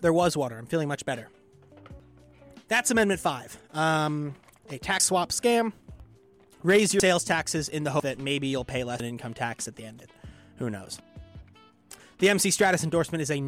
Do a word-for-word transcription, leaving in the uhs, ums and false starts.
there was water. I'm feeling much better. That's Amendment five. Um, a tax swap scam. Raise your sales taxes in the hope that maybe you'll pay less in income tax at the end. Who knows? The M C Stratus endorsement is a